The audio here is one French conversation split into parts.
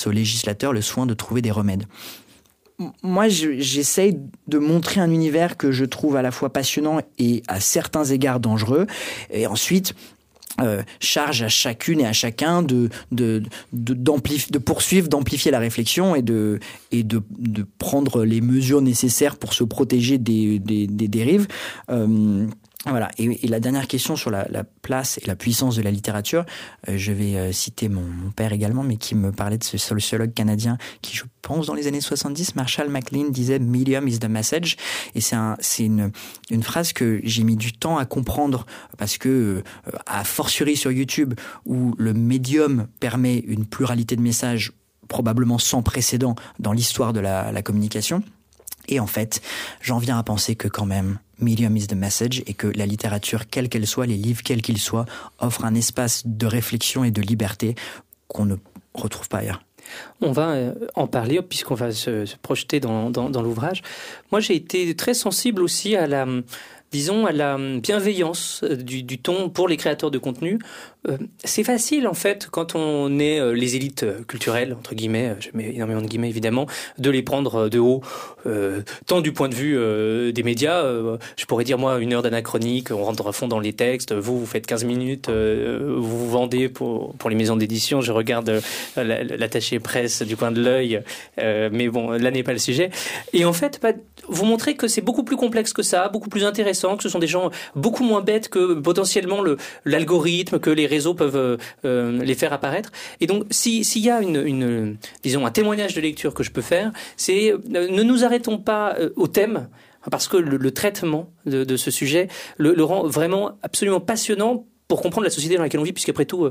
au législateur le soin de trouver des remèdes. Moi, j'essaye de montrer un univers que je trouve à la fois passionnant et à certains égards dangereux. Et ensuite, charge à chacune et à chacun de poursuivre, d'amplifier la réflexion et de prendre les mesures nécessaires pour se protéger des dérives. Voilà. Et la dernière question sur la place et la puissance de la littérature, je vais citer mon père également, mais qui me parlait de ce sociologue canadien qui, je pense, dans les années 70, Marshall McLuhan disait « Medium is the message ». Et c'est une phrase que j'ai mis du temps à comprendre parce que, à fortiori sur YouTube, où le médium permet une pluralité de messages probablement sans précédent dans l'histoire de la communication. Et en fait, j'en viens à penser que quand même, medium is the message, et que la littérature, quelle qu'elle soit, les livres, quels qu'ils soient, offrent un espace de réflexion et de liberté qu'on ne retrouve pas ailleurs. On va en parler puisqu'on va se projeter dans l'ouvrage. Moi, j'ai été très sensible aussi à la bienveillance du ton pour les créateurs de contenu. C'est facile, en fait, quand on est les élites culturelles, entre guillemets, je mets énormément de guillemets, évidemment, de les prendre de haut, tant du point de vue des médias. Je pourrais dire, moi, 1 heure d'anachronique, on rentre à fond dans les textes, vous faites 15 minutes, vous vous vendez pour les maisons d'édition, je regarde l'attaché presse du coin de l'œil, mais bon, là n'est pas le sujet. Et en fait, vous montrez que c'est beaucoup plus complexe que ça, beaucoup plus intéressant, que ce sont des gens beaucoup moins bêtes que potentiellement l'algorithme, que les réseaux peuvent les faire apparaître. Et donc, s'il y a disons, un témoignage de lecture que je peux faire, c'est ne nous arrêtons pas au thème, parce que le traitement de ce sujet le rend vraiment absolument passionnant pour comprendre la société dans laquelle on vit, puisqu'après tout,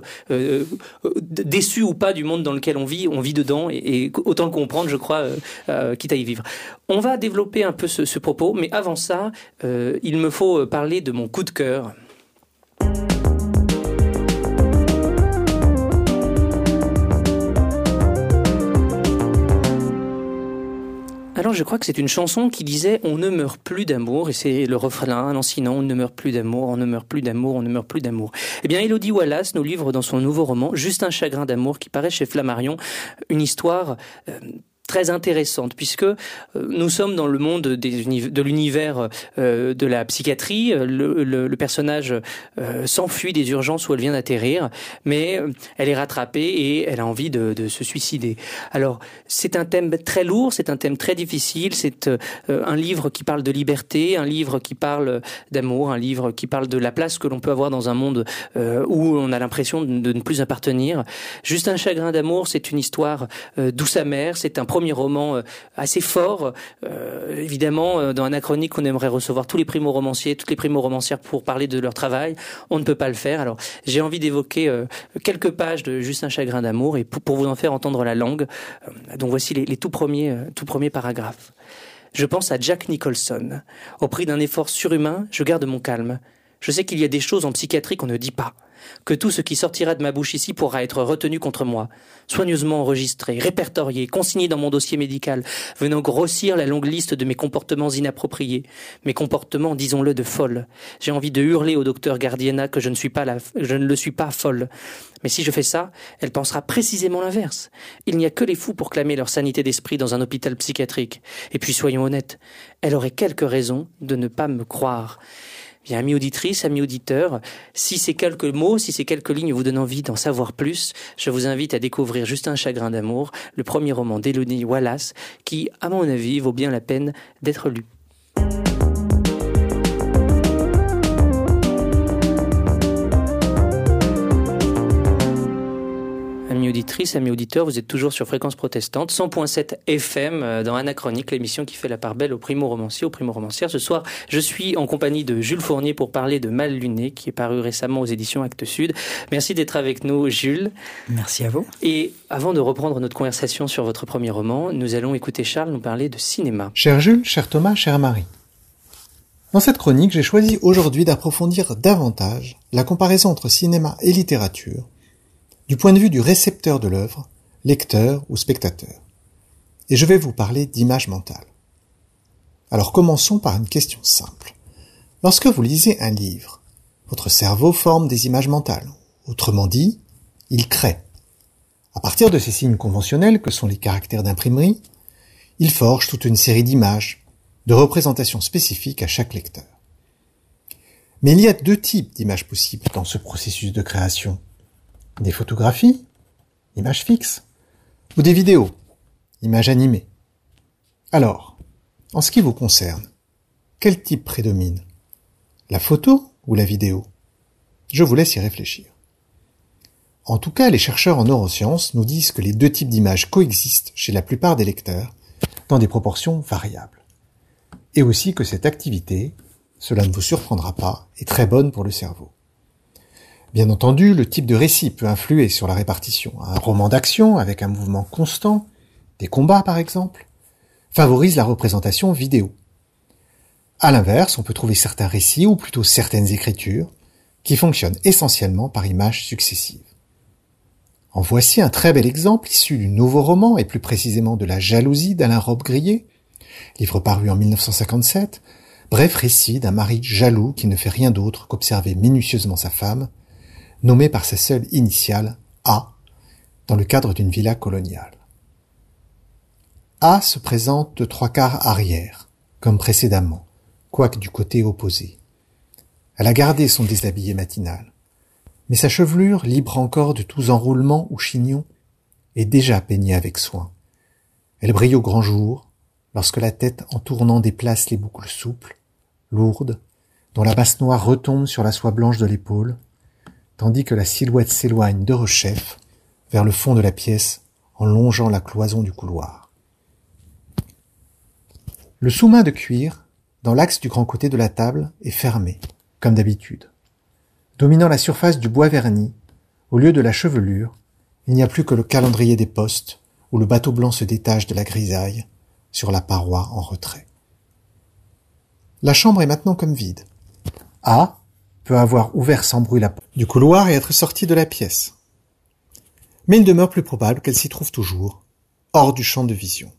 déçu ou pas du monde dans lequel on vit dedans, et autant le comprendre, je crois, quitte à y vivre. On va développer un peu ce propos, mais avant ça, il me faut parler de mon coup de cœur. Alors je crois que c'est une chanson qui disait « On ne meurt plus d'amour » et c'est le refrain lancinant « On ne meurt plus d'amour, on ne meurt plus d'amour, on ne meurt plus d'amour ». Eh bien Élodie Wallace nous livre dans son nouveau roman « Juste un chagrin d'amour » qui paraît chez Flammarion, une histoire très intéressante, puisque nous sommes dans le monde de l'univers de la psychiatrie. Le personnage s'enfuit des urgences où elle vient d'atterrir, mais elle est rattrapée et elle a envie de se suicider. Alors, c'est un thème très lourd, c'est un thème très difficile, c'est un livre qui parle de liberté, un livre qui parle d'amour, un livre qui parle de la place que l'on peut avoir dans un monde où on a l'impression de ne plus appartenir. Juste un chagrin d'amour, c'est une histoire douce amère, c'est un premier roman assez fort. Évidemment, dans Anachronique, on aimerait recevoir tous les primo-romanciers, toutes les primo-romancières pour parler de leur travail. On ne peut pas le faire. Alors, j'ai envie d'évoquer quelques pages de Juste un chagrin d'amour et pour vous en faire entendre la langue. Donc voici les tout premiers paragraphes. Je pense à Jack Nicholson. Au prix d'un effort surhumain, je garde mon calme. Je sais qu'il y a des choses en psychiatrie qu'on ne dit pas. Que tout ce qui sortira de ma bouche ici pourra être retenu contre moi, soigneusement enregistré, répertorié, consigné dans mon dossier médical, venant grossir la longue liste de mes comportements inappropriés, mes comportements, disons-le, de folle. J'ai envie de hurler au docteur Gardiena que je ne le suis pas folle. Mais si je fais ça, elle pensera précisément l'inverse. Il n'y a que les fous pour clamer leur sanité d'esprit dans un hôpital psychiatrique. Et puis soyons honnêtes, elle aurait quelques raisons de ne pas me croire. Bien, amis auditrices, amis auditeurs, si ces quelques mots, si ces quelques lignes vous donnent envie d'en savoir plus, je vous invite à découvrir Juste un chagrin d'amour, le premier roman d'Élodie Wallace, qui, à mon avis, vaut bien la peine d'être lu. Amis auditrices, amis auditeurs, vous êtes toujours sur Fréquence Protestante, 100.7 FM dans Anachronique, l'émission qui fait la part belle aux primo-romanciers, aux primo-romancières. Ce soir, je suis en compagnie de Jules Fournier pour parler de Mal luné, qui est paru récemment aux éditions Actes Sud. Merci d'être avec nous, Jules. Merci à vous. Et avant de reprendre notre conversation sur votre premier roman, nous allons écouter Charles nous parler de cinéma. Cher Jules, cher Thomas, chère Marie. Dans cette chronique, j'ai choisi aujourd'hui d'approfondir davantage la comparaison entre cinéma et littérature, du point de vue du récepteur de l'œuvre, lecteur ou spectateur. Et je vais vous parler d'image mentale. Alors commençons par une question simple. Lorsque vous lisez un livre, votre cerveau forme des images mentales. Autrement dit, il crée. À partir de ces signes conventionnels que sont les caractères d'imprimerie, il forge toute une série d'images, de représentations spécifiques à chaque lecteur. Mais il y a deux types d'images possibles dans ce processus de création. Des photographies, images fixes, ou des vidéos, images animées. Alors, en ce qui vous concerne, quel type prédomine? La photo ou la vidéo? Je vous laisse y réfléchir. En tout cas, les chercheurs en neurosciences nous disent que les deux types d'images coexistent chez la plupart des lecteurs dans des proportions variables. Et aussi que cette activité, cela ne vous surprendra pas, est très bonne pour le cerveau. Bien entendu, le type de récit peut influer sur la répartition. Un roman d'action avec un mouvement constant, des combats par exemple, favorise la représentation vidéo. À l'inverse, on peut trouver certains récits, ou plutôt certaines écritures, qui fonctionnent essentiellement par images successives. En voici un très bel exemple issu du nouveau roman, et plus précisément de La jalousie d'Alain Robbe-Grillet, livre paru en 1957, bref récit d'un mari jaloux qui ne fait rien d'autre qu'observer minutieusement sa femme, nommée par sa seule initiale, A, dans le cadre d'une villa coloniale. A se présente de 3/4 arrière, comme précédemment, quoique du côté opposé. Elle a gardé son déshabillé matinal, mais sa chevelure, libre encore de tous enroulements ou chignons, est déjà peignée avec soin. Elle brille au grand jour, lorsque la tête en tournant déplace les boucles souples, lourdes, dont la masse noire retombe sur la soie blanche de l'épaule, tandis que la silhouette s'éloigne de rechef vers le fond de la pièce en longeant la cloison du couloir. Le sous-main de cuir, dans l'axe du grand côté de la table, est fermé, comme d'habitude. Dominant la surface du bois verni, au lieu de la chevelure, il n'y a plus que le calendrier des postes, où le bateau blanc se détache de la grisaille, sur la paroi en retrait. La chambre est maintenant comme vide. A peut avoir ouvert sans bruit la porte du couloir et être sortie de la pièce. Mais il demeure plus probable qu'elle s'y trouve toujours, hors du champ de vision.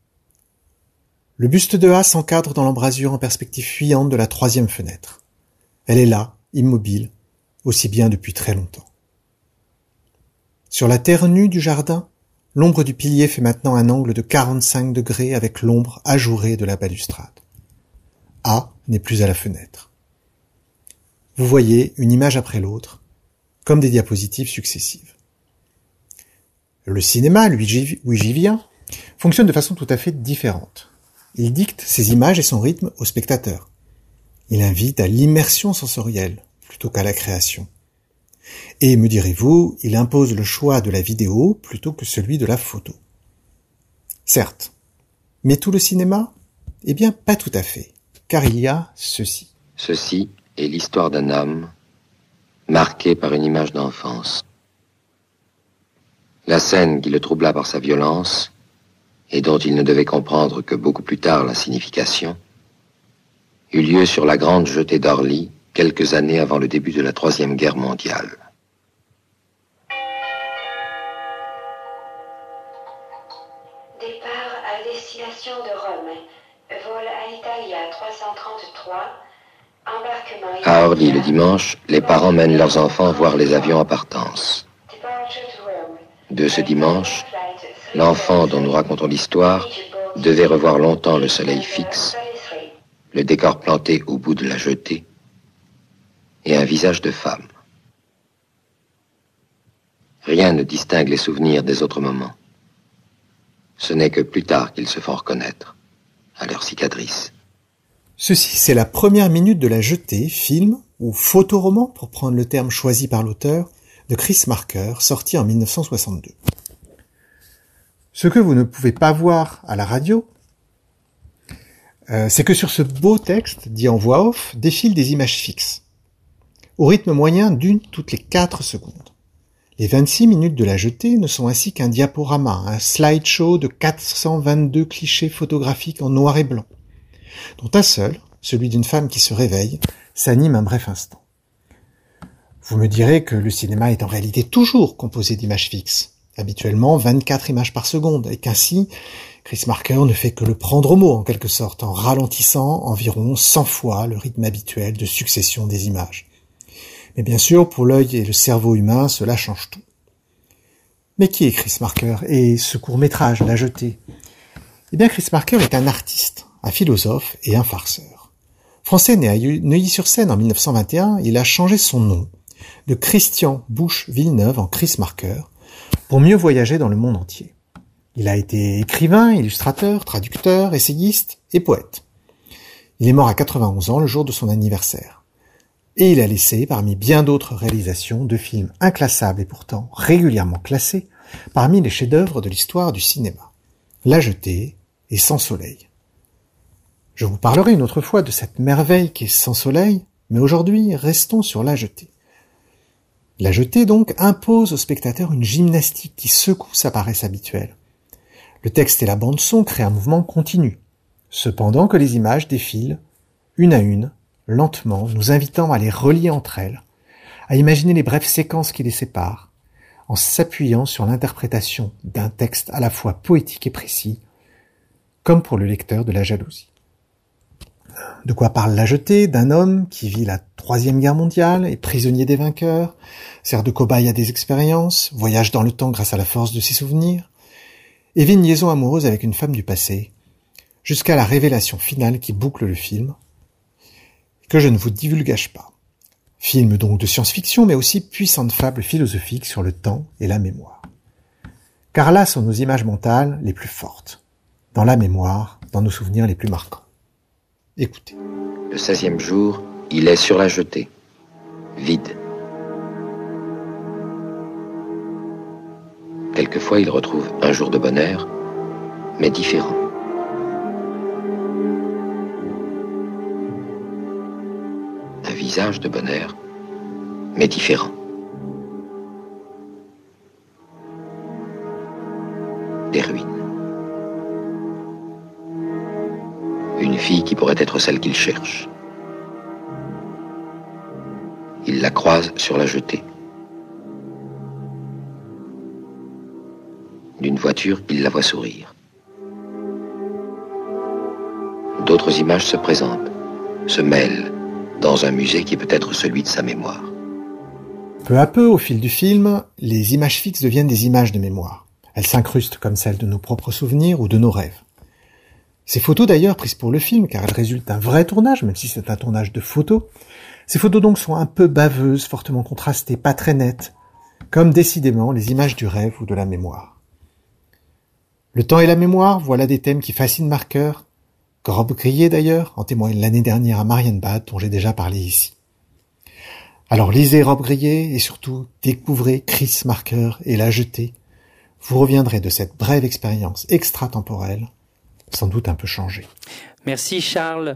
Le buste de A s'encadre dans l'embrasure en perspective fuyante de la 3e fenêtre. Elle est là, immobile, aussi bien depuis très longtemps. Sur la terre nue du jardin, l'ombre du pilier fait maintenant un angle de 45 degrés avec l'ombre ajourée de la balustrade. A n'est plus à la fenêtre. Vous voyez, une image après l'autre, comme des diapositives successives. Le cinéma, lui j'y viens, fonctionne de façon tout à fait différente. Il dicte ses images et son rythme au spectateur. Il invite à l'immersion sensorielle plutôt qu'à la création. Et, me direz-vous, il impose le choix de la vidéo plutôt que celui de la photo. Certes. Mais tout le cinéma? Eh bien, pas tout à fait. Car il y a ceci. Ceci est l'histoire d'un homme marqué par une image d'enfance. La scène qui le troubla par sa violence et dont il ne devait comprendre que beaucoup plus tard la signification, eut lieu sur la grande jetée d'Orly, quelques années avant le début de la Troisième Guerre mondiale. Départ à destination de Rome. Vol Alitalia 333. Embarquement À Orly le dimanche, les parents mènent leurs enfants voir les avions en partance. De ce dimanche, l'enfant dont nous racontons l'histoire devait revoir longtemps le soleil fixe, le décor planté au bout de la jetée et un visage de femme. Rien ne distingue les souvenirs des autres moments. Ce n'est que plus tard qu'ils se font reconnaître à leur cicatrice. Ceci, c'est la première minute de La jetée, film ou photoroman, pour prendre le terme choisi par l'auteur, de Chris Marker, sorti en 1962. Ce que vous ne pouvez pas voir à la radio, c'est que sur ce beau texte, dit en voix off, défilent des images fixes, au rythme moyen d'une toutes les 4 secondes. Les 26 minutes de La jetée ne sont ainsi qu'un diaporama, un slideshow de 422 clichés photographiques en noir et blanc, dont un seul, celui d'une femme qui se réveille, s'anime un bref instant. Vous me direz que le cinéma est en réalité toujours composé d'images fixes, habituellement 24 images par seconde, et qu'ainsi, Chris Marker ne fait que le prendre au mot en quelque sorte, en ralentissant environ 100 fois le rythme habituel de succession des images. Mais bien sûr, pour l'œil et le cerveau humain, cela change tout. Mais qui est Chris Marker et ce court-métrage, La Jetée? Eh bien, Chris Marker est un artiste, un philosophe et un farceur. Français né à Neuilly-sur-Seine en 1921, il a changé son nom de Christian Bouche Villeneuve en Chris Marker pour mieux voyager dans le monde entier. Il a été écrivain, illustrateur, traducteur, essayiste et poète. Il est mort à 91 ans le jour de son anniversaire. Et il a laissé, parmi bien d'autres réalisations, 2 films inclassables et pourtant régulièrement classés parmi les chefs-d'œuvre de l'histoire du cinéma. La Jetée et Sans Soleil. Je vous parlerai une autre fois de cette merveille qu'est Sans Soleil, mais aujourd'hui, restons sur La Jetée. La Jetée, donc, impose au spectateur une gymnastique qui secoue sa paresse habituelle. Le texte et la bande-son créent un mouvement continu, cependant que les images défilent, une à une, lentement, nous invitant à les relier entre elles, à imaginer les brèves séquences qui les séparent, en s'appuyant sur l'interprétation d'un texte à la fois poétique et précis, comme pour le lecteur de La Jalousie. De quoi parle La Jetée? D'un homme qui vit la Troisième Guerre mondiale, est prisonnier des vainqueurs, sert de cobaye à des expériences, voyage dans le temps grâce à la force de ses souvenirs, et vit une liaison amoureuse avec une femme du passé, jusqu'à la révélation finale qui boucle le film, que je ne vous divulgage pas. Film donc de science-fiction, mais aussi puissante fable philosophique sur le temps et la mémoire. Car là sont nos images mentales les plus fortes, dans la mémoire, dans nos souvenirs les plus marquants. Écoutez. Le 16e jour, il est sur La Jetée, vide. Quelquefois, il retrouve un jour de bonheur, mais différent. Un visage de bonheur, mais différent. Des ruines. Une fille qui pourrait être celle qu'il cherche. Il la croise sur La Jetée. D'une voiture, il la voit sourire. D'autres images se présentent, se mêlent, dans un musée qui peut être celui de sa mémoire. Peu à peu, au fil du film, les images fixes deviennent des images de mémoire. Elles s'incrustent comme celles de nos propres souvenirs ou de nos rêves. Ces photos d'ailleurs prises pour le film, car elles résultent d'un vrai tournage, même si c'est un tournage de photos, ces photos donc sont un peu baveuses, fortement contrastées, pas très nettes, comme décidément les images du rêve ou de la mémoire. Le temps et la mémoire, voilà des thèmes qui fascinent Marker, que Rob Grillet d'ailleurs, en témoigne l'année dernière à Marienbad, dont j'ai déjà parlé ici. Alors lisez Rob Grillet et surtout découvrez Chris Marker et La Jetée. Vous reviendrez de cette brève expérience extratemporelle, sans doute un peu changée. Merci Charles.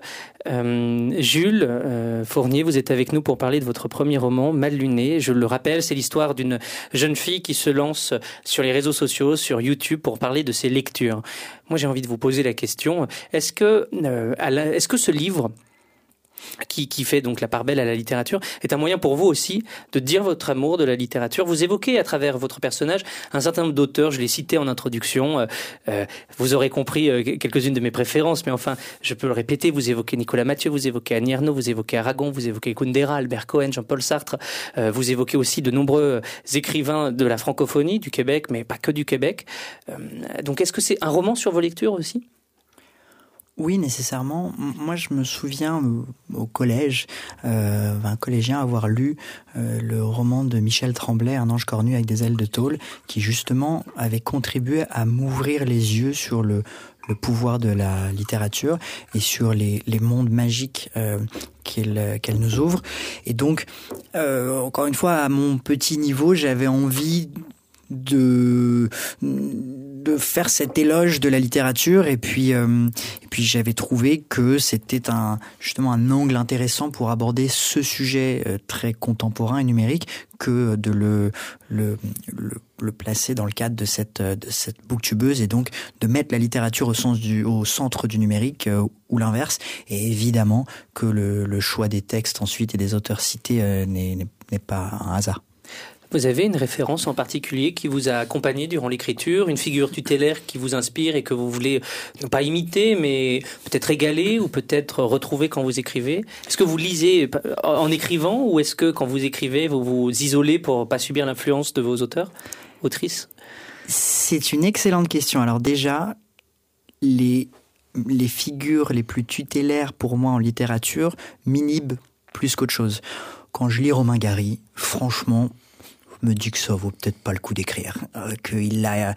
Jules Fournier, vous êtes avec nous pour parler de votre premier roman, Mal luné. Je le rappelle, c'est l'histoire d'une jeune fille qui se lance sur les réseaux sociaux, sur YouTube, pour parler de ses lectures. Moi, j'ai envie de vous poser la question, est-ce que ce livre qui fait donc la part belle à la littérature, est un moyen pour vous aussi de dire votre amour de la littérature? Vous évoquez à travers votre personnage un certain nombre d'auteurs, je l'ai cité en introduction, vous aurez compris quelques-unes de mes préférences, mais enfin, je peux le répéter, vous évoquez Nicolas Mathieu, vous évoquez Annie Ernaux, vous évoquez Aragon, vous évoquez Kundera, Albert Cohen, Jean-Paul Sartre, vous évoquez aussi de nombreux écrivains de la francophonie, du Québec, mais pas que du Québec. Donc est-ce que c'est un roman sur vos lectures aussi ? Oui, nécessairement. Moi, je me souviens au collège, un collégien avoir lu le roman de Michel Tremblay, Un ange cornu avec des ailes de tôle, qui justement avait contribué à m'ouvrir les yeux sur le pouvoir de la littérature et sur les mondes magiques qu'elle nous ouvre. Et donc, encore une fois, à mon petit niveau, j'avais envie de faire cet éloge de la littérature et puis j'avais trouvé que c'était justement un angle intéressant pour aborder ce sujet très contemporain et numérique que de le placer dans le cadre de cette booktubeuse et donc de mettre la littérature au centre du numérique ou l'inverse, et évidemment que le choix des textes ensuite et des auteurs cités n'est pas un hasard. Vous avez une référence en particulier qui vous a accompagné durant l'écriture, une figure tutélaire qui vous inspire et que vous voulez non pas imiter, mais peut-être égaler ou peut-être retrouver quand vous écrivez? Est-ce que vous lisez en écrivant ou est-ce que quand vous écrivez, vous vous isolez pour pas subir l'influence de vos auteurs? autrice? C'est une excellente question. Alors déjà, les figures les plus tutélaires pour moi en littérature m'inhibent plus qu'autre chose. Quand je lis Romain Gary, franchement, je me dis que ça vaut peut-être pas le coup d'écrire, qu'il l'a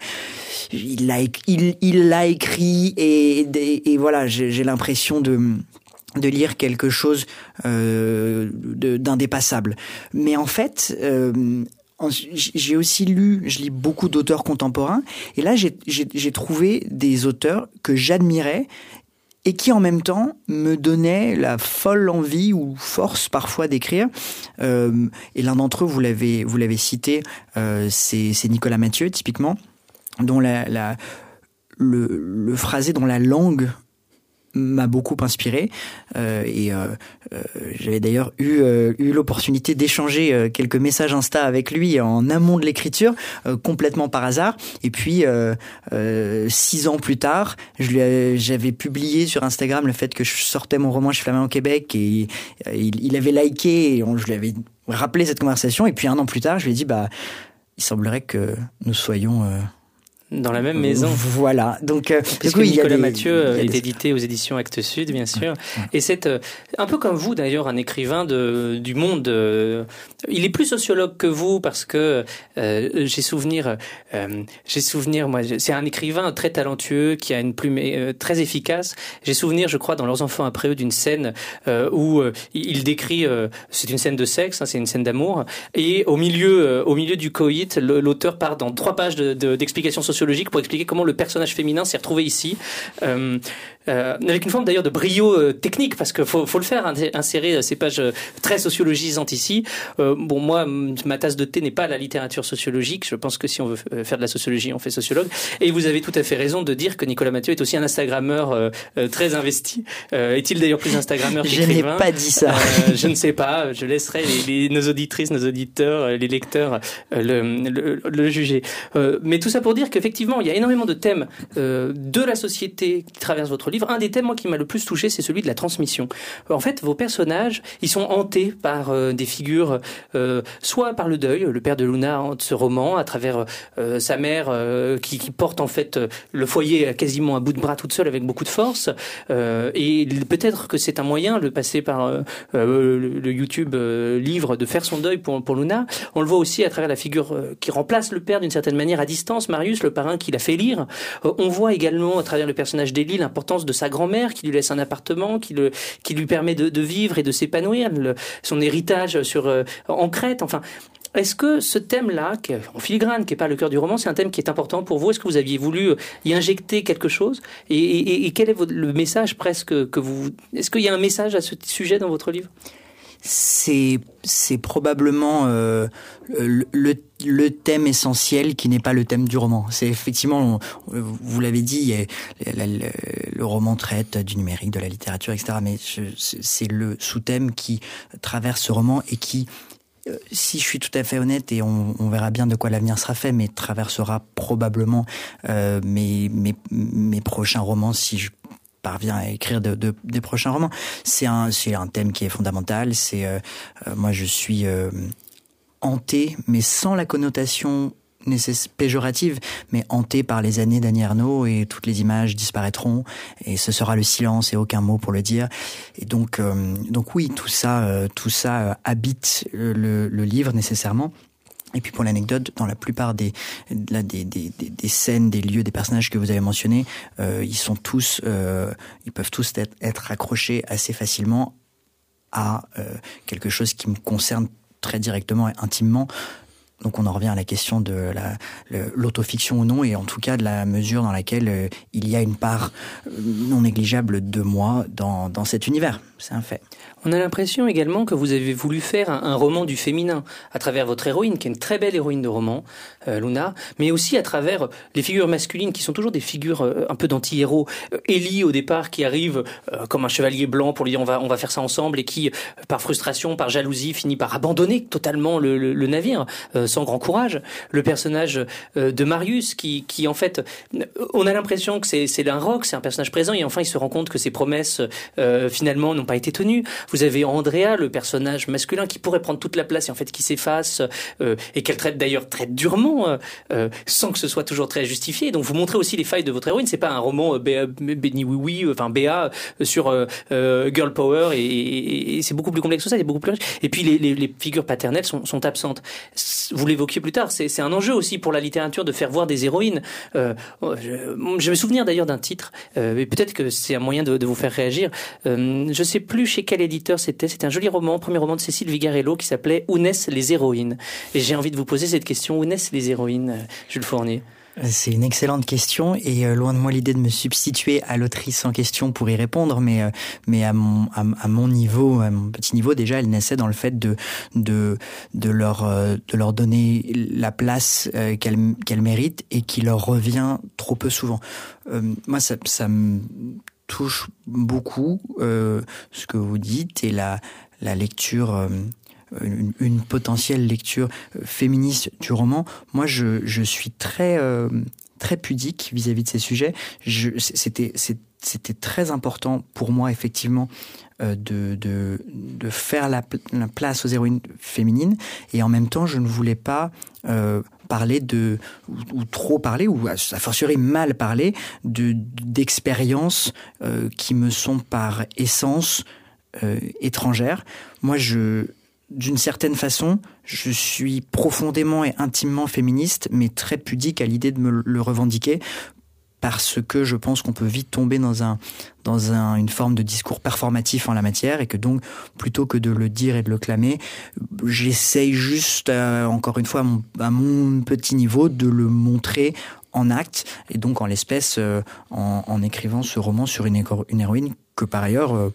écrit et voilà, j'ai l'impression de lire quelque chose d'indépassable. Mais en fait, j'ai aussi je lis beaucoup d'auteurs contemporains, et là j'ai trouvé des auteurs que j'admirais et qui en même temps me donnaient la folle envie ou force parfois d'écrire. Et l'un d'entre eux, vous l'avez cité, c'est Nicolas Mathieu typiquement, dont le phrasé, dont la langue m'a beaucoup inspiré, j'avais d'ailleurs eu l'opportunité d'échanger quelques messages Insta avec lui en amont de l'écriture, complètement par hasard. Et puis 6 ans plus tard, j'avais publié sur Instagram le fait que je sortais mon roman chez Flammarion au Québec, et il avait liké, et je lui avais rappelé cette conversation. Et puis 1 an plus tard, je lui ai dit il semblerait que nous soyons dans la même maison. Voilà. Donc, puisque Nicolas Mathieu est édité aux éditions Actes Sud, bien sûr. Et c'est un peu comme vous, d'ailleurs, un écrivain du monde. Il est plus sociologue que vous, parce que j'ai souvenir, moi, c'est un écrivain très talentueux qui a une plume très efficace. J'ai souvenir, je crois, dans Leurs enfants après eux, d'une scène où il décrit, c'est une scène de sexe, c'est une scène d'amour, et au milieu du coït, l'auteur part dans 3 pages d'explications sociologiques pour expliquer comment le personnage féminin s'est retrouvé ici, avec une forme d'ailleurs de brio technique, parce que faut le faire, insérer ces pages très sociologisantes ici. Bon, moi, ma tasse de thé n'est pas la littérature sociologique. Je pense que si on veut faire de la sociologie, on fait sociologue. Et vous avez tout à fait raison de dire que Nicolas Mathieu est aussi un Instagrammeur très investi. Est-il d'ailleurs plus Instagrammeur qu'écrivain? Je n'ai pas dit ça. Je ne sais pas. Je laisserai nos auditrices, nos auditeurs, les lecteurs le juger. Mais tout ça pour dire qu'effectivement, il y a énormément de thèmes de la société qui traversent votre livre. Un des thèmes, moi, qui m'a le plus touché, c'est celui de la transmission. En fait, vos personnages, ils sont hantés par des figures, soit par le deuil. Le père de Luna hante ce roman à travers sa mère qui porte en fait le foyer quasiment à bout de bras toute seule avec beaucoup de force. Et peut-être que c'est un moyen, le passer par le YouTube livre, de faire son deuil pour Luna. On le voit aussi à travers la figure qui remplace le père d'une certaine manière à distance, Marius, le parrain qui l'a fait lire. On voit également à travers le personnage d'Élie l'importance de sa grand-mère qui lui laisse un appartement, qui lui permet de vivre et de s'épanouir, son héritage en Crète. Enfin, est-ce que ce thème-là, qui est en filigrane, qui n'est pas le cœur du roman, c'est un thème qui est important pour vous? Est-ce que vous aviez voulu y injecter quelque chose? Et quel est le message presque que vous... Est-ce qu'il y a un message à ce sujet dans votre livre? C'est probablement le thème essentiel qui n'est pas le thème du roman. C'est effectivement, vous l'avez dit, le roman traite du numérique, de la littérature, etc. Mais c'est le sous-thème qui traverse ce roman et qui, si je suis tout à fait honnête, et on verra bien de quoi l'avenir sera fait, mais traversera probablement mes prochains romans si je parvient à écrire des prochains romans. C'est un thème qui est fondamental. Moi, je suis hanté, mais sans la connotation péjorative, mais hanté par les années d'Annie Ernaux, et toutes les images disparaîtront, et ce sera le silence et aucun mot pour le dire. Et donc oui, tout ça habite le livre nécessairement. Et puis pour l'anecdote, dans la plupart des scènes, des lieux, des personnages que vous avez mentionnés, ils peuvent tous être accrochés assez facilement à quelque chose qui me concerne très directement et intimement. Donc on en revient à la question de l'autofiction ou non, et en tout cas de la mesure dans laquelle il y a une part non négligeable de moi dans cet univers. C'est un fait. On a l'impression également que vous avez voulu faire un roman du féminin à travers votre héroïne, qui est une très belle héroïne de roman, Luna, mais aussi à travers les figures masculines qui sont toujours des figures un peu d'anti-héros. Élie, au départ, qui arrive comme un chevalier blanc pour lui dire on va faire ça ensemble, et qui, par frustration, par jalousie, finit par abandonner totalement le navire, sans grand courage. Le personnage de Marius, qui en fait, on a l'impression que c'est un roc, c'est un personnage présent, et enfin il se rend compte que ses promesses finalement n'ont pas pas été tenu. Vous avez Andrea, le personnage masculin qui pourrait prendre toute la place et en fait qui s'efface et qu'elle traite d'ailleurs très durement sans que ce soit toujours très justifié. Donc vous montrez aussi les failles de votre héroïne. C'est pas un roman BA sur girl power et c'est beaucoup plus complexe que ça. C'est beaucoup plus riche. Et puis les figures paternelles sont absentes. Vous l'évoquiez plus tard. C'est un enjeu aussi pour la littérature de faire voir des héroïnes. Je me souvenir d'ailleurs d'un titre, et peut-être que c'est un moyen de vous faire réagir. Je sais plus chez quel éditeur c'était. C'était un joli roman, premier roman de Cécile Vigarello qui s'appelait Où naissent les héroïnes. Et j'ai envie de vous poser cette question. Où naissent les héroïnes, Jules Fournier? C'est une excellente question et loin de moi l'idée de me substituer à l'autrice en question pour y répondre, mais à mon niveau, à mon petit niveau déjà, elle naissait dans le fait de leur donner la place qu'elle mérite et qui leur revient trop peu souvent. Moi ça me touche beaucoup ce que vous dites et la lecture. Une potentielle lecture féministe du roman. Moi, je suis très pudique vis-à-vis de ces sujets. C'était très important pour moi, effectivement, de faire la place aux héroïnes féminines. Et en même temps, je ne voulais pas parler ou trop parler, ou a fortiori mal parler, d'expériences qui me sont par essence étrangères. Moi, d'une certaine façon, je suis profondément et intimement féministe, mais très pudique à l'idée de me le revendiquer, parce que je pense qu'on peut vite tomber dans une forme de discours performatif en la matière, et que donc, plutôt que de le dire et de le clamer, j'essaye juste, encore une fois, à mon petit niveau, de le montrer en acte, et donc en l'espèce, en écrivant ce roman sur une héroïne que par ailleurs,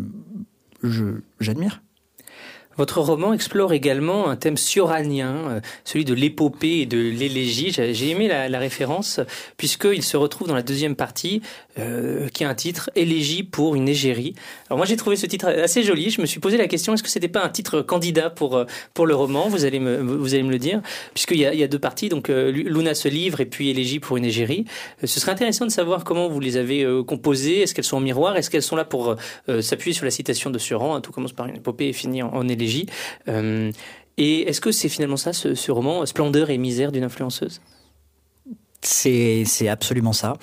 j'admire. Votre roman explore également un thème cioranien, celui de l'épopée et de l'élégie. J'ai aimé la référence, puisqu'il se retrouve dans la deuxième partie, qui a un titre « Élégie pour une égérie ». Alors moi, j'ai trouvé ce titre assez joli. Je me suis posé la question, est-ce que c'était pas un titre candidat pour le roman? Vous allez me le dire, puisqu'il y a deux parties, donc Luna se livre et puis Élégie pour une égérie. Ce serait intéressant de savoir comment vous les avez composées. Est-ce qu'elles sont en miroir? Est-ce qu'elles sont là pour s'appuyer sur la citation de Sioran? Tout commence par une épopée et finit en élégie. Et est-ce que c'est finalement ça, ce roman, Splendeur et misère d'une influenceuse? C'est absolument ça.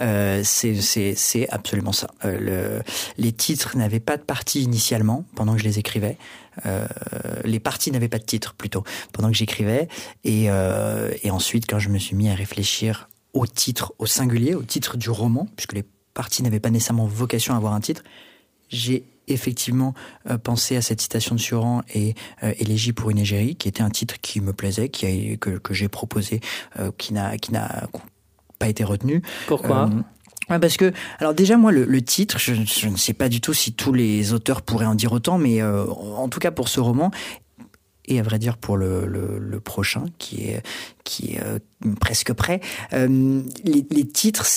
C'est absolument ça. Les titres n'avaient pas de partie initialement pendant que je les écrivais. Les parties n'avaient pas de titre plutôt pendant que j'écrivais. Et ensuite, quand je me suis mis à réfléchir au titre, au singulier, au titre du roman, puisque les parties n'avaient pas nécessairement vocation à avoir un titre, j'ai effectivement pensé à cette citation de Sioran et Élégie pour une égérie, qui était un titre qui me plaisait, que j'ai proposé, qui n'a pas été retenu. Pourquoi? Parce que, alors déjà moi le titre, je ne sais pas du tout si tous les auteurs pourraient en dire autant, mais en tout cas pour ce roman, et à vrai dire pour le prochain qui est presque prêt, les titres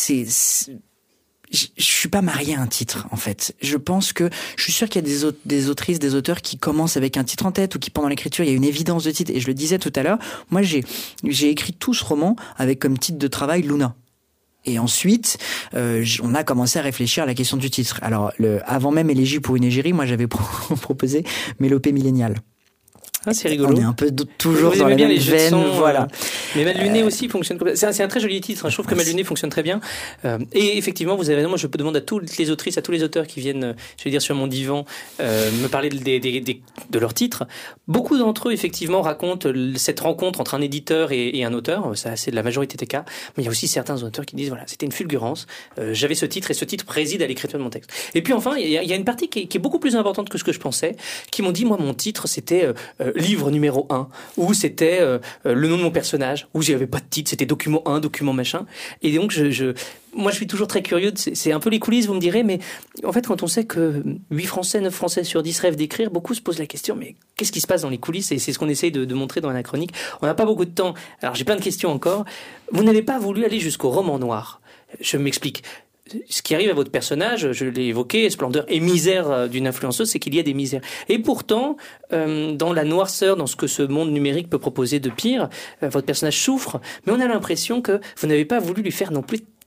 je suis pas marié à un titre, en fait. Je suis sûr qu'il y a des autrices, des auteurs qui commencent avec un titre en tête, ou qui, pendant l'écriture, il y a une évidence de titre. Et je le disais tout à l'heure, moi, j'ai écrit tout ce roman avec comme titre de travail Luna. Et ensuite, on a commencé à réfléchir à la question du titre. Alors, avant même Élégie pour une égérie, moi, j'avais proposé Mélopée milléniale. Ah, c'est rigolo. On est un peu toujours dans la même veine, voilà. Mais Malluné aussi fonctionne comme ça. C'est un très joli titre. Je trouve que Malluné fonctionne très bien. Et effectivement, vous avez raison. Moi, je demande à toutes les autrices, à tous les auteurs qui viennent, je vais dire, sur mon divan, me parler de leurs titres. Beaucoup d'entre eux, effectivement, racontent cette rencontre entre un éditeur et un auteur. Ça, c'est de la majorité des cas. Mais il y a aussi certains auteurs qui disent, voilà, c'était une fulgurance. J'avais ce titre et ce titre préside à l'écriture de mon texte. Et puis enfin, il y a une partie qui est beaucoup plus importante que ce que je pensais, qui m'ont dit, moi, mon titre, c'était livre numéro 1, ou c'était le nom de mon personnage, où j'avais pas de titre, c'était document 1, document machin. Et donc moi je suis toujours très curieux, c'est un peu les coulisses, vous me direz, mais en fait quand on sait que 8 Français, 9 Français sur 10 rêvent d'écrire, beaucoup se posent la question, mais qu'est-ce qui se passe dans les coulisses? Et c'est ce qu'on essaye de montrer dans la chronique. On n'a pas beaucoup de temps, alors j'ai plein de questions encore. Vous n'avez pas voulu aller jusqu'au roman noir. Je m'explique. Ce qui arrive à votre personnage, je l'ai évoqué, splendeur et misère d'une influenceuse, c'est qu'il y a des misères. Et pourtant, dans la noirceur, dans ce que ce monde numérique peut proposer de pire, votre personnage souffre, mais on a l'impression que vous n'avez pas voulu lui faire non plus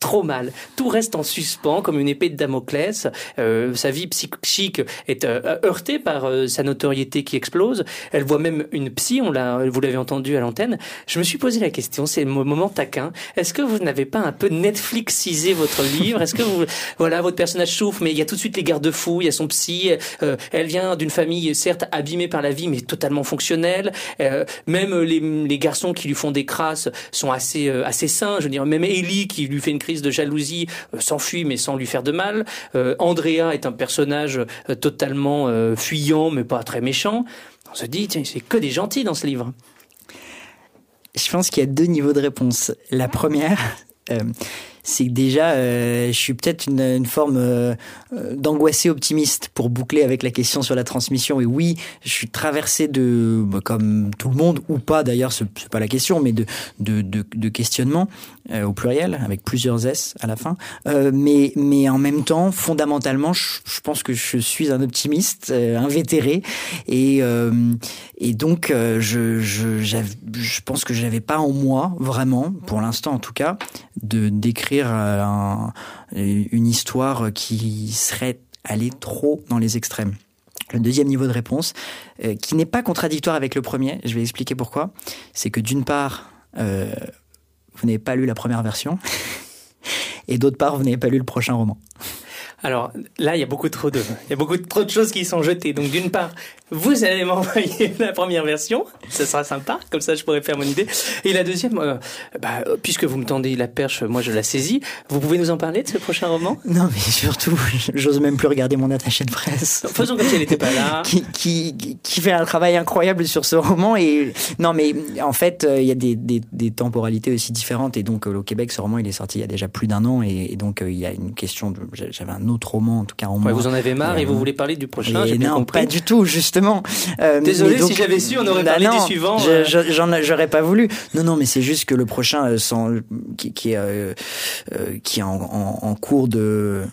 trop mal. Tout reste en suspens comme une épée de Damoclès. Sa vie psychique est heurtée par sa notoriété qui explose. Elle voit même une psy, vous l'avez entendu à l'antenne. Je me suis posé la question, c'est le moment taquin. Est-ce que vous n'avez pas un peu Netflixisé votre livre? Est-ce que votre personnage souffre, mais il y a tout de suite les garde-fous, il y a son psy, elle vient d'une famille certes abîmée par la vie, mais totalement fonctionnelle. Même les garçons qui lui font des crasses sont assez sains. Je veux dire, même Ellie qui lui fait une crise de jalousie s'enfuit, mais sans lui faire de mal. Andrea est un personnage totalement fuyant, mais pas très méchant. On se dit, tiens, c'est que des gentils dans ce livre. Je pense qu'il y a 2 niveaux de réponse. La première, c'est que déjà, je suis peut-être une forme d'angoissé optimiste pour boucler avec la question sur la transmission. Et oui, je suis traversé comme tout le monde, ou pas d'ailleurs, c'est pas la question, mais de questionnements au pluriel, avec plusieurs S à la fin. Mais en même temps, fondamentalement, je pense que je suis un optimiste, invétéré, et donc je pense que j'avais pas en moi vraiment, pour l'instant en tout cas, de d'écrire une histoire qui serait allée trop dans les extrêmes. Le deuxième niveau de réponse, qui n'est pas contradictoire avec le premier, je vais expliquer pourquoi, c'est que d'une part, vous n'avez pas lu la première version, et d'autre part, vous n'avez pas lu le prochain roman. Alors là, il y a beaucoup trop de choses qui sont jetées. Donc d'une part, vous allez m'envoyer la première version, ça sera sympa, comme ça je pourrais faire mon idée. Et la deuxième, puisque vous me tendez la perche, moi je la saisis, vous pouvez nous en parler de ce prochain roman ? Non, mais surtout, j'ose même plus regarder mon attaché de presse. Faisons comme si elle n'était pas là. qui fait un travail incroyable sur ce roman. Et non, mais en fait, il y a des temporalités aussi différentes. Et donc au Québec, ce roman, il est sorti il y a déjà plus d'1 an. Et donc il y a une question j'avais un autre roman, en tout cas en moi. Ouais, vous en avez marre et vous voulez parler du prochain, j'ai bien compris. Pas du tout, justement. Désolé, donc, si j'avais su, on aurait parlé du suivant. J'aurais pas voulu. Non, mais c'est juste que le prochain, qui est en cours de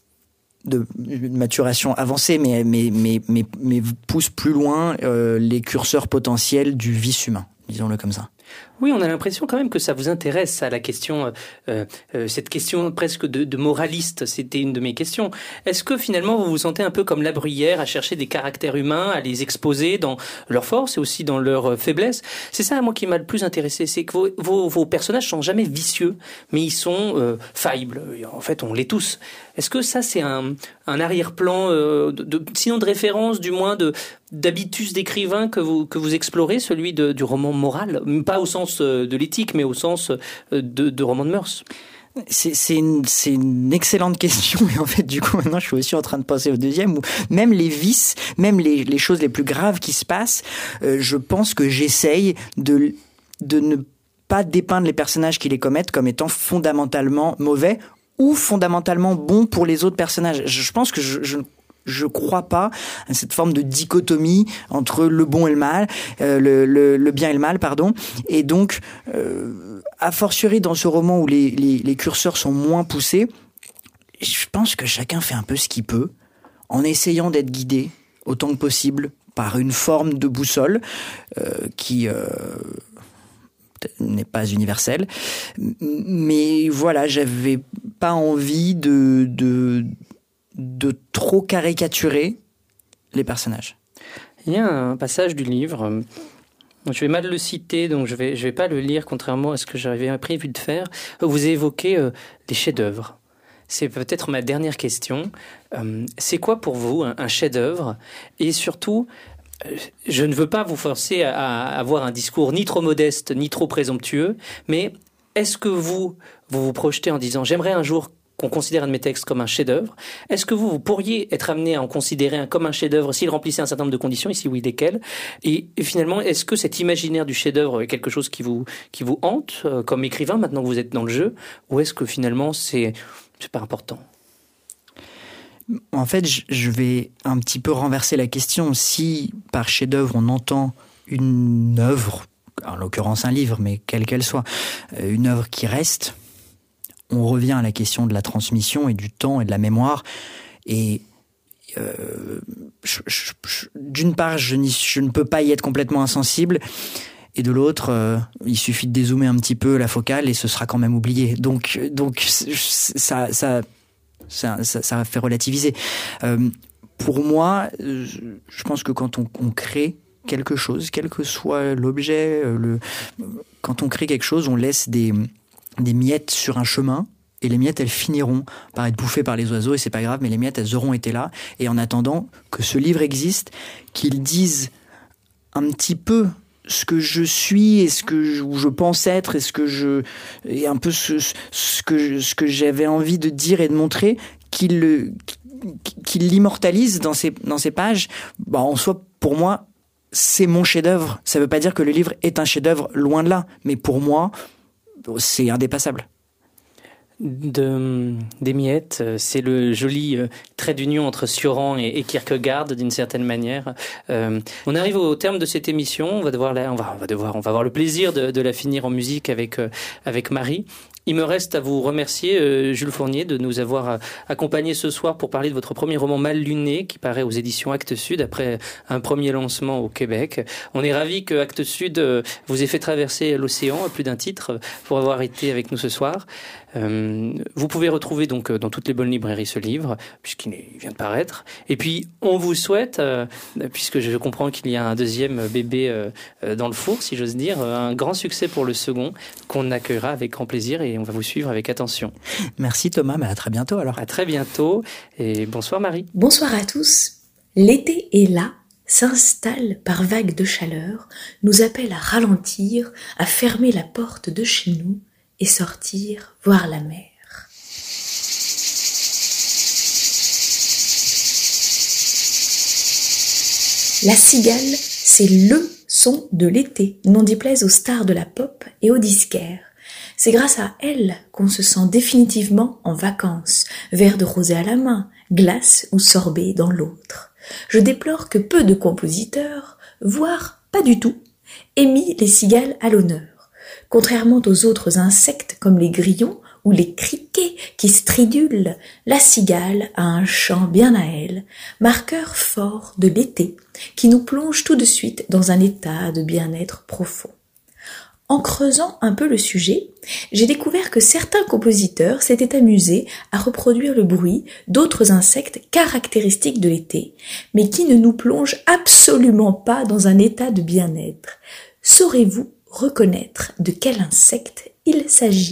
maturation avancée, mais pousse plus loin les curseurs potentiels du vice humain, disons-le comme ça. Oui, on a l'impression quand même que ça vous intéresse, à la question, cette question presque de moraliste, c'était une de mes questions. Est-ce que finalement vous vous sentez un peu comme La Bruyère à chercher des caractères humains, à les exposer dans leurs forces et aussi dans leurs faiblesses ? C'est ça, moi, qui m'a le plus intéressé, c'est que vos personnages sont jamais vicieux, mais ils sont faillibles. En fait, on l'est tous. Est-ce que ça, c'est un arrière-plan, sinon de référence, du moins d'habitus d'écrivain que vous explorez, celui du roman moral, pas au sens de l'éthique, mais au sens de roman de mœurs? C'est une excellente question, et en fait du coup maintenant je suis aussi en train de penser au deuxième, où même les vices, même les choses les plus graves qui se passent, je pense que j'essaye de ne pas dépeindre les personnages qui les commettent comme étant fondamentalement mauvais ou fondamentalement bons pour les autres personnages. Je pense que je crois pas à cette forme de dichotomie entre le bon et le mal, le bien et le mal, pardon. Et donc, a fortiori dans ce roman où les curseurs sont moins poussés, je pense que chacun fait un peu ce qu'il peut, en essayant d'être guidé autant que possible par une forme de boussole qui n'est pas universelle. Mais voilà, j'avais pas envie de trop caricaturer les personnages. Il y a un passage du livre, je vais mal le citer, donc je vais pas le lire, contrairement à ce que j'avais prévu de faire. Vous évoquez des chefs-d'œuvre. C'est peut-être ma dernière question. C'est quoi pour vous un chef-d'œuvre ? Et surtout, je ne veux pas vous forcer à avoir un discours ni trop modeste, ni trop présomptueux, mais est-ce que vous projetez en disant « j'aimerais un jour qu'on considère un de mes textes comme un chef-d'œuvre ». Est-ce que vous pourriez être amené à en considérer un comme un chef-d'œuvre s'il remplissait un certain nombre de conditions, et si oui, lesquelles ? Et finalement, est-ce que cet imaginaire du chef-d'œuvre est quelque chose qui vous hante comme écrivain, maintenant que vous êtes dans le jeu, ou est-ce que finalement c'est pas important ? En fait, je vais un petit peu renverser la question. Si par chef-d'œuvre on entend une œuvre, en l'occurrence un livre, mais quelle qu'elle soit, une œuvre qui reste, on revient à la question de la transmission et du temps et de la mémoire. Et d'une part, je ne peux pas y être complètement insensible. et de l'autre, il suffit de dézoomer un petit peu la focale et ce sera quand même oublié. Donc ça fait relativiser. Pour moi, je pense que quand on crée quelque chose, quel que soit l'objet, quand on crée quelque chose, on laisse des miettes sur un chemin, et les miettes, elles finiront par être bouffées par les oiseaux, et c'est pas grave, mais les miettes, elles auront été là. Et en attendant que ce livre existe, qu'il dise un petit peu ce que je suis et où je pense être et un peu ce que j'avais envie de dire et de montrer, qu'il l'immortalise dans ses pages. En soi, pour moi, c'est mon chef-d'œuvre. Ça veut pas dire que le livre est un chef-d'œuvre, loin de là. Mais pour moi, c'est indépassable. Des miettes, c'est le joli trait d'union entre Sioran et Kierkegaard d'une certaine manière. On arrive au terme de cette émission. On va avoir le plaisir de la finir en musique avec Marie. Il me reste à vous remercier, Jules Fournier, de nous avoir accompagnés ce soir pour parler de votre premier roman Mal luné, qui paraît aux éditions Actes Sud après un premier lancement au Québec. On est ravis que Actes Sud vous ait fait traverser l'océan à plus d'un titre pour avoir été avec nous ce soir. Vous pouvez retrouver donc dans toutes les bonnes librairies ce livre, puisqu'il vient de paraître. Et puis, on vous souhaite, puisque je comprends qu'il y a un deuxième bébé dans le four, si j'ose dire, un grand succès pour le second, qu'on accueillera avec grand plaisir et on va vous suivre avec attention. Merci Thomas, mais à très bientôt alors. À très bientôt et bonsoir Marie. Bonsoir à tous. L'été est là, s'installe par vagues de chaleur, nous appelle à ralentir, à fermer la porte de chez nous et sortir voir la mer. La cigale, c'est LE son de l'été, n'en déplaise aux stars de la pop et aux disquaires. C'est grâce à elle qu'on se sent définitivement en vacances, verre de rosé à la main, glace ou sorbet dans l'autre. Je déplore que peu de compositeurs, voire pas du tout, aient mis les cigales à l'honneur. Contrairement aux autres insectes comme les grillons ou les criquets qui stridulent, la cigale a un chant bien à elle, marqueur fort de l'été, qui nous plonge tout de suite dans un état de bien-être profond. En creusant un peu le sujet, j'ai découvert que certains compositeurs s'étaient amusés à reproduire le bruit d'autres insectes caractéristiques de l'été, mais qui ne nous plongent absolument pas dans un état de bien-être. Saurez-vous reconnaître de quel insecte il s'agit ?